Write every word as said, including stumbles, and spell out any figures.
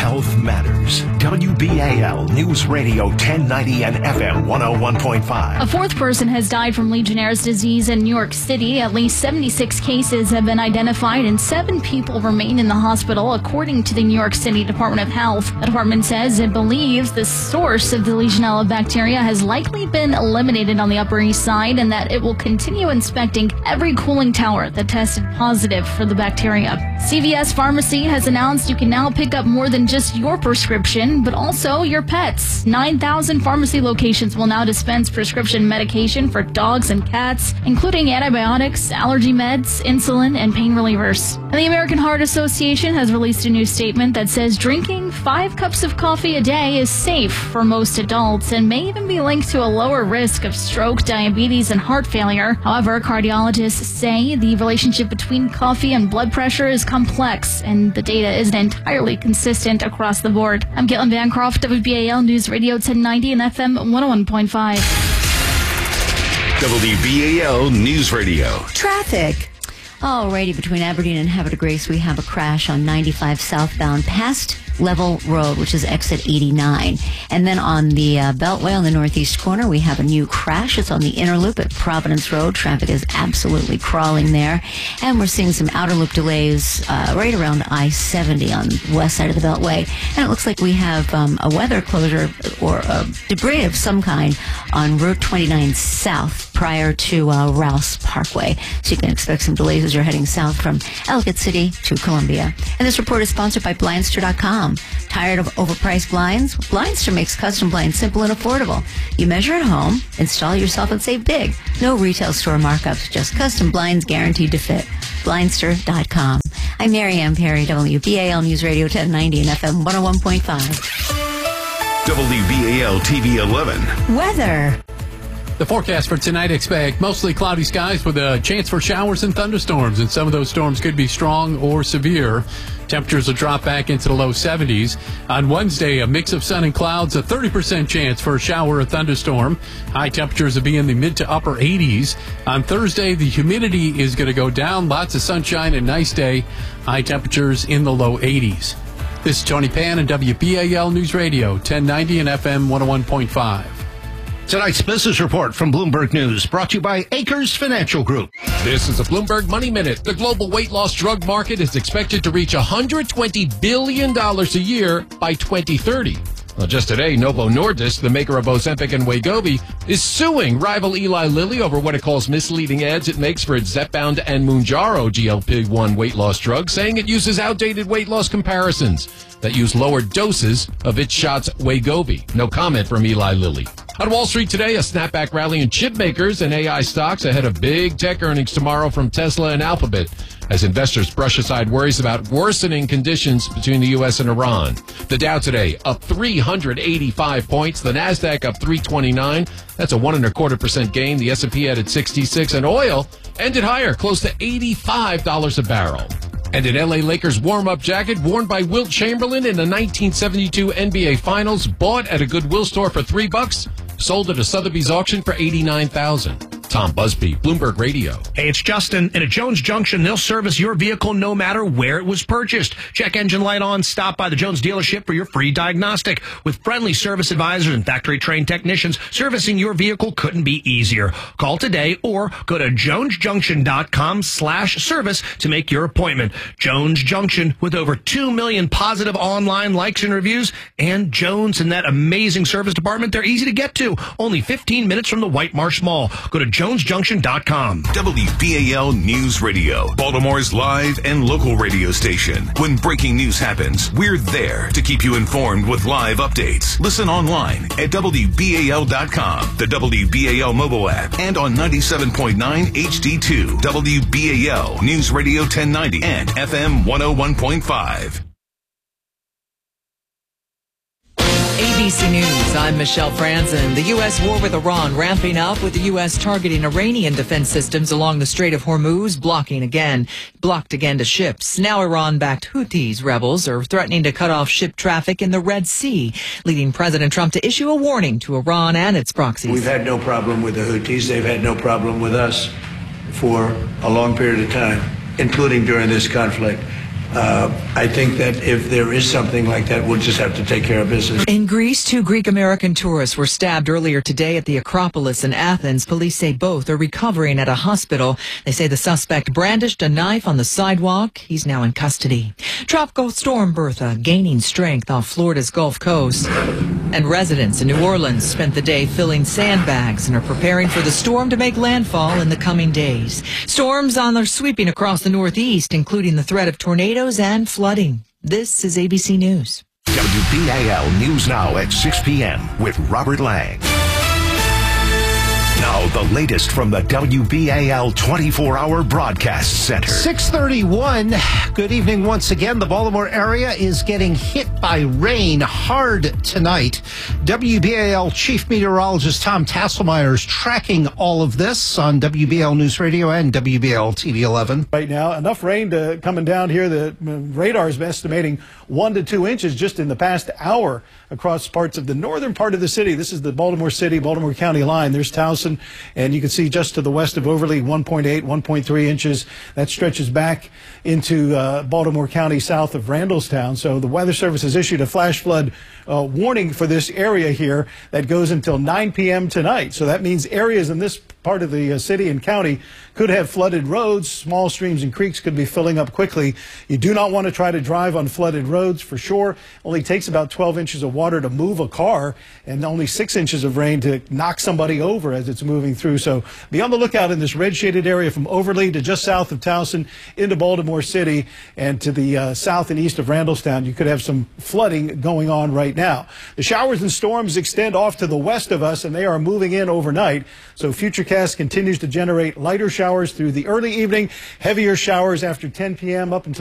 health matters. W B A L News Radio ten ninety and F M one oh one point five. A fourth person has died from Legionnaire's disease in New York City. At least seventy-six cases have been identified and seven people remain in the hospital, according to the New York City Department of Health. The department says it believes the source of the Legionella bacteria has likely been eliminated on the Upper East Side and that it will continue inspecting every cooling tower that tested positive for the bacteria. C V S Pharmacy has announced you can now pick up more than just your prescription, but also your pets. nine thousand pharmacy locations will now dispense prescription medication for dogs and cats, including antibiotics, allergy meds, insulin, and pain relievers. And the American Heart Association has released a new statement that says drinking five cups of coffee a day is safe for most adults and may even be linked to a lower risk of stroke, diabetes, and heart failure. However, cardiologists say the relationship between coffee and blood pressure is complex, and the data isn't entirely consistent across the board. I'm Caitlin Bancroft, W B A L News Radio ten ninety and F M one oh one point five. W B A L News Radio. Traffic. Alrighty, between Aberdeen and Havre de Grace, we have a crash on ninety-five southbound past Level Road, which is exit eighty-nine. And then on the uh, Beltway on the northeast corner, we have a new crash. It's on the inner loop at Providence Road. Traffic is absolutely crawling there. And we're seeing some outer loop delays uh, right around I seventy on the west side of the Beltway. And it looks like we have um, a weather closure or a debris of some kind on Route twenty-nine South prior to uh, Rouse Parkway. So you can expect some delays as you're heading south from Ellicott City to Columbia. And this report is sponsored by Blindster dot com. Tired of overpriced blinds? Blindster makes custom blinds simple and affordable. You measure at home, install yourself, and save big. No retail store markups, just custom blinds guaranteed to fit. Blindster dot com. I'm Mary Ann Perry, W B A L News Radio ten ninety and F M one oh one point five. W B A L T V eleven. Weather. The forecast for tonight expect mostly cloudy skies with a chance for showers and thunderstorms, and some of those storms could be strong or severe. Temperatures will drop back into the low seventies. On Wednesday, a mix of sun and clouds, a thirty percent chance for a shower or thunderstorm. High temperatures will be in the mid to upper eighties. On Thursday, the humidity is going to go down. Lots of sunshine and nice day. High temperatures in the low eighties. This is Tony Pan and W B A L News Radio, ten ninety and F M one oh one point five. Tonight's business report from Bloomberg News, brought to you by Acres Financial Group. This is a Bloomberg Money Minute. The global weight loss drug market is expected to reach one hundred twenty billion dollars a year by twenty thirty. Well, just today, Novo Nordisk, the maker of Ozempic and Wegovy, is suing rival Eli Lilly over what it calls misleading ads it makes for its Zepbound and Mounjaro G L P one weight loss drugs, saying it uses outdated weight loss comparisons that use lower doses of its shots Wegovy. No comment from Eli Lilly. On Wall Street today, a snapback rally in chip makers and A I stocks ahead of big tech earnings tomorrow from Tesla and Alphabet, as investors brush aside worries about worsening conditions between the U S and Iran. The Dow today up three hundred eighty-five points. The Nasdaq up three twenty-nine. That's a one and a quarter percent gain. The S and P added sixty-six, and oil ended higher, close to eighty-five dollars a barrel. And an L A Lakers warm-up jacket worn by Wilt Chamberlain in the nineteen seventy-two N B A Finals, bought at a Goodwill store for three bucks, sold at a Sotheby's auction for eighty-nine thousand dollars. Tom Busby, Bloomberg Radio. Hey, it's Justin. And at Jones Junction, they'll service your vehicle no matter where it was purchased. Check engine light on. Stop by the Jones dealership for your free diagnostic. With friendly service advisors and factory-trained technicians, servicing your vehicle couldn't be easier. Call today or go to jonesjunction.com slash service to make your appointment. Jones Junction, with over two million positive online likes and reviews. And Jones and that amazing service department, they're easy to get to. Only fifteen minutes from the White Marsh Mall. Go to jones junction dot com. W B A L News Radio, Baltimore's live and local radio station. When breaking news happens, we're there to keep you informed with live updates. Listen online at W B A L dot com, the W B A L mobile app, and on ninety-seven point nine H D two, W B A L News Radio ten ninety and F M one oh one point five. A B C News, I'm Michelle Franzen. The U S war with Iran ramping up, with the U S targeting Iranian defense systems along the Strait of Hormuz, blocking again, blocked again to ships. Now Iran-backed Houthis rebels are threatening to cut off ship traffic in the Red Sea, leading President Trump to issue a warning to Iran and its proxies. We've had no problem with the Houthis. They've had no problem with us for a long period of time, including during this conflict. Uh, I think that if there is something like that, we'll just have to take care of business. In Greece, two Greek-American tourists were stabbed earlier today at the Acropolis in Athens. Police say both are recovering at a hospital. They say the suspect brandished a knife on the sidewalk. He's now in custody. Tropical storm Bertha gaining strength off Florida's Gulf Coast. And residents in New Orleans spent the day filling sandbags and are preparing for the storm to make landfall in the coming days. Storms on are sweeping across the Northeast, including the threat of tornadoes and flooding. This is A B C News. W B A L News Now at six p.m. with Robert Lang. Now, the latest from the W B A L twenty-four hour Broadcast Center. six thirty-one. Good evening once again. The Baltimore area is getting hit by rain hard tonight. W B A L Chief Meteorologist Tom Tasselmeyer is tracking all of this on W B A L News Radio and W B A L T V eleven. Right now, enough rain to coming down here. The radar is estimating one to two inches just in the past hour across parts of the northern part of the city. This is the Baltimore City, Baltimore County line. There's Towson, and you can see just to the west of Overlea, one point eight, one point three inches. That stretches back into uh, Baltimore County south of Randallstown. So the Weather Service has issued a flash flood uh, warning for this area here that goes until nine p.m. tonight. So that means areas in this part of the uh, city and county could have flooded roads. Small streams and creeks could be filling up quickly. You do not want to try to drive on flooded roads for sure. Only takes about twelve inches of water to move a car and only six inches of rain to knock somebody over as it's moving through. So be on the lookout in this red shaded area from Overlea to just south of Towson into Baltimore City and to the uh, south and east of Randallstown. You could have some flooding going on right now. The showers and storms extend off to the west of us, and they are moving in overnight. So Futurecast continues to generate lighter showers through the early evening, heavier showers after ten p.m. up until